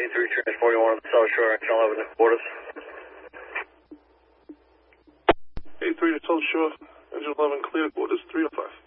83, transporting one on the South Shore, engine 11 to quarters. 83 to South Shore, engine 11 clear, quarters 305.